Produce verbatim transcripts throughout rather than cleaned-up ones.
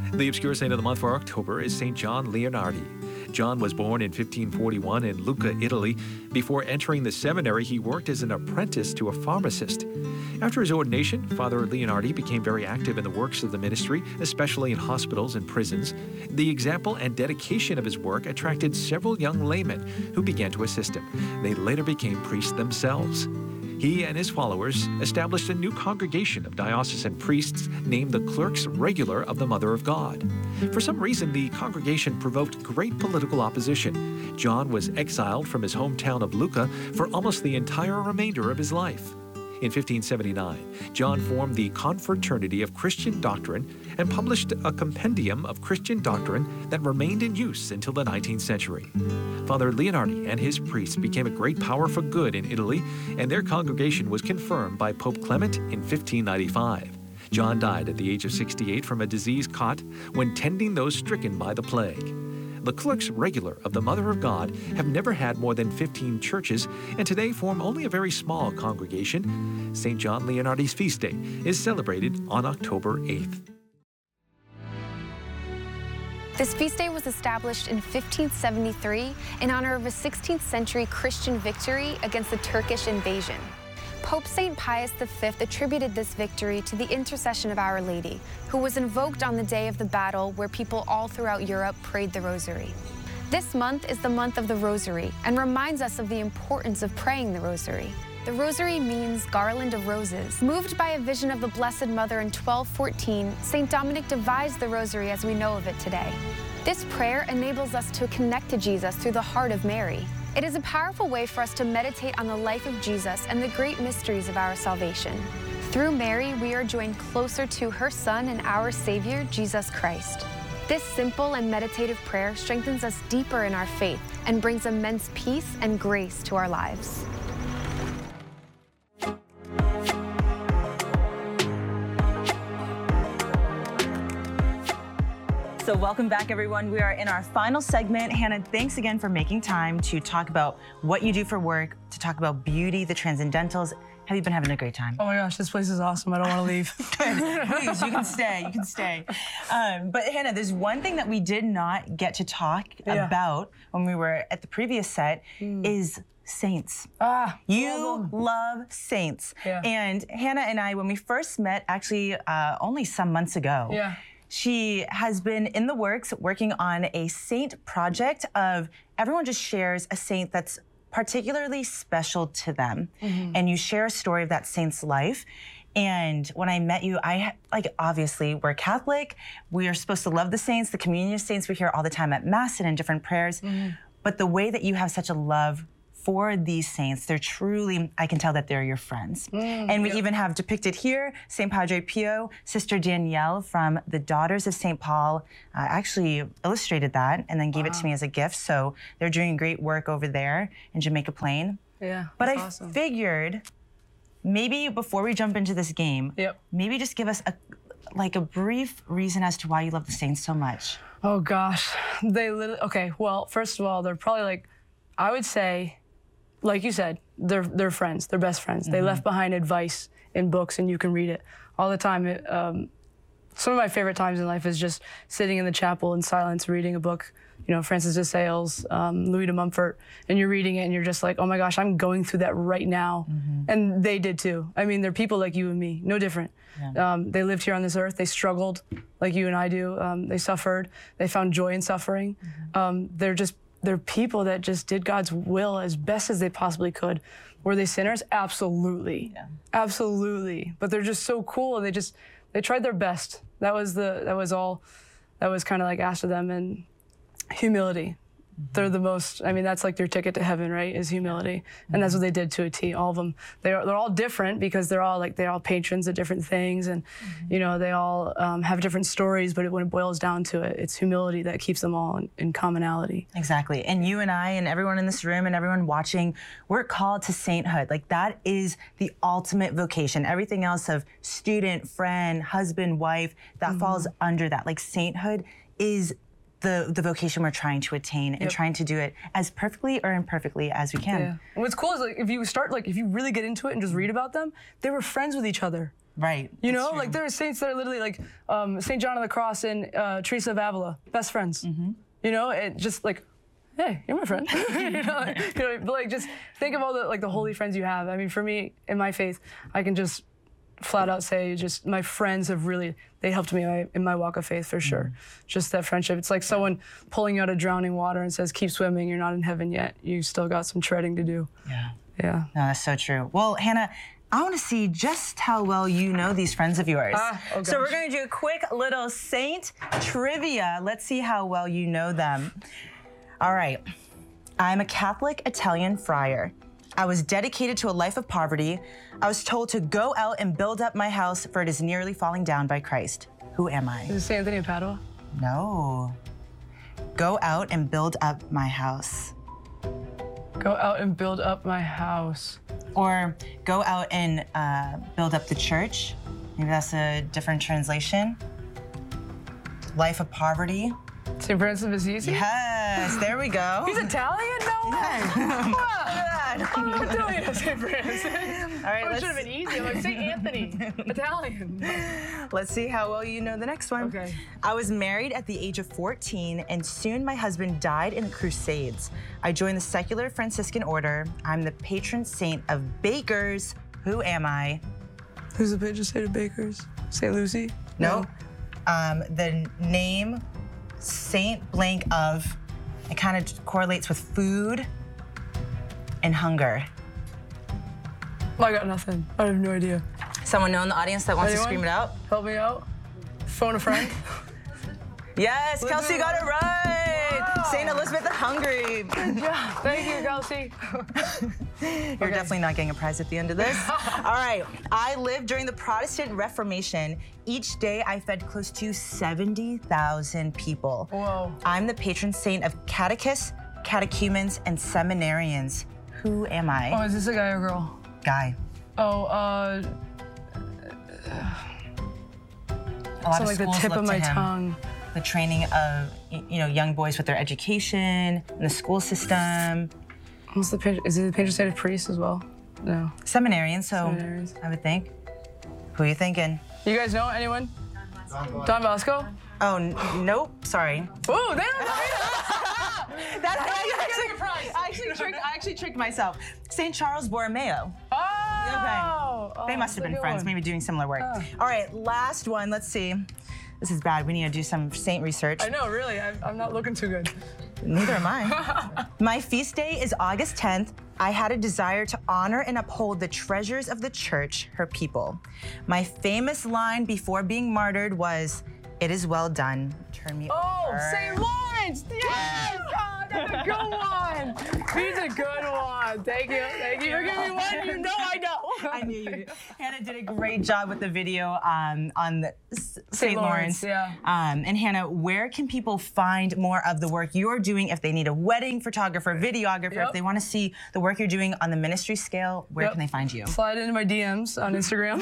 The obscure saint of the month for October is Saint John Leonardi. John was born in fifteen forty-one in Lucca, Italy. Before entering the seminary, he worked as an apprentice to a pharmacist. After his ordination, Father Leonardi became very active in the works of the ministry, especially in hospitals and prisons. The example and dedication of his work attracted several young laymen who began to assist him. They later became priests themselves. He and his followers established a new congregation of diocesan priests named the Clerks Regular of the Mother of God. For some reason, the congregation provoked great political opposition. John was exiled from his hometown of Lucca for almost the entire remainder of his life. In fifteen seventy-nine, John formed the Confraternity of Christian Doctrine and published a compendium of Christian doctrine that remained in use until the nineteenth century. Father Leonardi and his priests became a great power for good in Italy, and their congregation was confirmed by Pope Clement in fifteen ninety-five. John died at the age of sixty-eight from a disease caught when tending those stricken by the plague. The Clerks Regular of the Mother of God have never had more than fifteen churches and today form only a very small congregation. Saint John Leonardi's feast day is celebrated on October eighth. This feast day was established in fifteen seventy-three in honor of a sixteenth century Christian victory against the Turkish invasion. Pope Saint Pius the Fifth attributed this victory to the intercession of Our Lady, who was invoked on the day of the battle where people all throughout Europe prayed the Rosary. This month is the month of the Rosary and reminds us of the importance of praying the Rosary. The Rosary means garland of roses. Moved by a vision of the Blessed Mother in twelve fourteen, Saint Dominic devised the Rosary as we know of it today. This prayer enables us to connect to Jesus through the heart of Mary. It is a powerful way for us to meditate on the life of Jesus and the great mysteries of our salvation. Through Mary, we are joined closer to her Son and our Savior, Jesus Christ. This simple and meditative prayer strengthens us deeper in our faith and brings immense peace and grace to our lives. So welcome back, everyone. We are in our final segment. Hannah, thanks again for making time to talk about what you do for work, to talk about beauty, the transcendentals. Have you been having a great time? Oh my gosh, this place is awesome. I don't want to leave. Please, you can stay. You can stay. Um, but Hannah, there's one thing that we did not get to talk Yeah. about when we were at the previous set mm. is saints. Ah, you love saints. Yeah. And Hannah and I, when we first met, actually uh, only some months ago, yeah. she has been in the works working on a saint project of everyone just shares a saint that's particularly special to them. Mm-hmm. And you share a story of that saint's life. And when I met you, I like, obviously we're Catholic. We are supposed to love the saints, the communion of saints we hear all the time at Mass and in different prayers. Mm-hmm. But the way that you have such a love for these saints, they're truly, I can tell that they're your friends. Mm, and we yeah. even have depicted here, Saint Padre Pio, Sister Danielle from the Daughters of Saint Paul, uh, actually illustrated that and then gave wow. it to me as a gift. So they're doing great work over there in Jamaica Plain. Yeah, But I awesome. figured maybe before we jump into this game, yep. maybe just give us a like a brief reason as to why you love the saints so much. Oh gosh, they literally, okay, well, first of all, they're probably like, I would say, like you said, they're they're friends. They're best friends. Mm-hmm. They left behind advice in books, and you can read it all the time. It, um, some of my favorite times in life is just sitting in the chapel in silence, reading a book. You know, Francis de Sales, um, Louis de Montfort, and you're reading it, and you're just like, oh my gosh, I'm going through that right now. Mm-hmm. And they did too. I mean, they're people like you and me, no different. Yeah. Um, they lived here on this earth. They struggled like you and I do. Um, they suffered. They found joy in suffering. Mm-hmm. Um, they're just They're people that just did God's will as best as they possibly could. Were they sinners? Absolutely. Yeah. Absolutely. But they're just so cool, and they just, they tried their best. That was the, that was all, that was kind of like asked of them, and humility. Mm-hmm. They're the most, I mean, that's like their ticket to heaven, right, is humility. Mm-hmm. And that's what they did to a T, all of them. They're, they're all different because they're all like, they're all patrons of different things, and, mm-hmm. you know, they all um, have different stories, but it, when it boils down to it, it's humility that keeps them all in, in commonality. Exactly. And you and I and everyone in this room and everyone watching, we're called to sainthood. Like, that is the ultimate vocation. Everything else of student, friend, husband, wife, that mm-hmm. falls under that. Like, sainthood is the the vocation we're trying to attain, and yep. trying to do it as perfectly or imperfectly as we can. Yeah. And what's cool is, like, if you start, like, if you really get into it and just read about them, they were friends with each other. Right. You That's know, true. like there are saints that are literally like um, Saint John of the Cross and uh, Teresa of Avila, best friends. Mm-hmm. You know, and just like, hey, you're my friend. you know, like, you know, but like just think of all the like the holy friends you have. I mean, for me, in my faith, I can just flat out say, just my friends have really they helped me in my, in my walk of faith for sure. Mm-hmm. Just that friendship. It's like someone pulling you out of drowning water and says, "Keep swimming. You're not in heaven yet. You still got some treading to do." Yeah. Yeah. No, that's so true. Well, Hannah, I want to see just how well you know these friends of yours. Ah, oh so we're gosh. going to do a quick little saint trivia. Let's see how well you know them. All right. I'm a Catholic Italian friar. I was dedicated to a life of poverty. I was told to go out and build up my house, for it is nearly falling down by Christ. Who am I? Is it Saint Anthony of Padua? No. Go out and build up my house. Go out and build up my house. Or go out and uh, build up the church. Maybe that's a different translation. Life of poverty. Saint Francis of Assisi? Yes, there we go. He's Italian? No way! What am I doing, Saint Francis? All right, Oh, it let's, should have been easy. Like Saint Anthony, Italian. let's see how well you know the next one. Okay. I was married at the age of fourteen, and soon my husband died in the Crusades. I joined the secular Franciscan order. I'm the patron saint of bakers. Who am I? Who's the patron saint of bakers? Saint Lucy? No. Um, the name Saint blank of, it kind of correlates with food and hunger. I got nothing. I have no idea. Someone know in the audience that wants Anyone? to scream it out? Help me out. Phone a friend. Yes, Kelsey got it right. Wow. Saint Elizabeth the Hungry. Yeah. Thank you, Kelsey. You're definitely not getting a prize at the end of this. All right. I lived during the Protestant Reformation. Each day I fed close to seventy thousand people. Whoa. I'm the patron saint of catechists, catechumens, and seminarians. Who am I? Oh, is this a guy or girl? Guy. Oh, uh, A lot so of like the schools tip look of to my him. tongue. The training of y- you know young boys with their education in the school system. What's the patron? Is he the patron saint of priests as well? No. Seminarian, so Seminarians. I would think. Who are you thinking? You guys know anyone? Don Bosco? Oh, n- nope. Sorry. Ooh, they don't know. That, you're I, getting a prize. I actually tricked. I actually tricked myself. Saint Charles Borromeo. Oh! They Oh, must have that's a been good friends, one. maybe doing similar work. Oh. All right, last one. Let's see. This is bad. We need to do some saint research. I know, really. I'm, I'm not looking too good. Neither am I. My feast day is August tenth. I had a desire to honor and uphold the treasures of the church, her people. My famous line before being martyred was, "It is well done. Turn me Oh, over." Saint Lawrence! Yes! Oh, that's a good one. He's a good one. Thank you. Thank you. You're giving me one you know I know. I knew you did. Hannah did a great job with the video um, on the Saint Lawrence, Lawrence. yeah. Um, and Hannah, where can people find more of the work you're doing if they need a wedding photographer, videographer, Yep. if they want to see the work you're doing on the ministry scale, where Yep. can they find you? Slide into my D Ms on Instagram.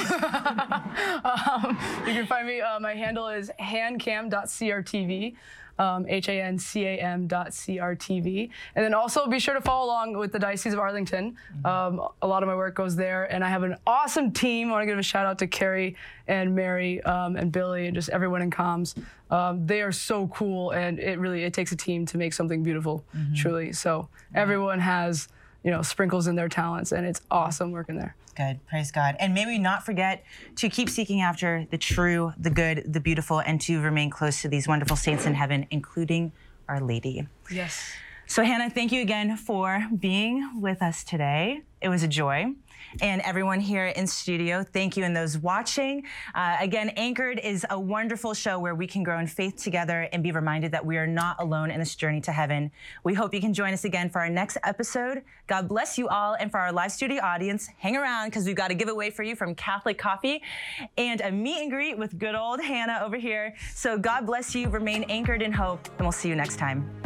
um, you can find me. Uh, my handle is hancam dot c r t v. Um, H A N C A M dot C R T V. And then also be sure to follow along with the Diocese of Arlington. Um, a lot of my work goes there, and I have an awesome team. I want to give a shout out to Carrie and Mary um, and Billy and just everyone in comms. Um, they are so cool, and it really it takes a team to make something beautiful, truly. So everyone has you know sprinkles in their talents, and it's awesome working there. Good, praise God. And may we not forget to keep seeking after the true, the good, the beautiful, and to remain close to these wonderful saints in heaven, including Our Lady. Yes. So Hannah, thank you again for being with us today. It was a joy. And everyone here in studio, thank you, and those watching. Uh, again, Anchored is a wonderful show where we can grow in faith together and be reminded that we are not alone in this journey to heaven. We hope you can join us again for our next episode. God bless you all. And for our live studio audience, hang around because we've got a giveaway for you from Catholic Coffee and a meet and greet with good old Hannah over here. So God bless you, remain anchored in hope, and we'll see you next time.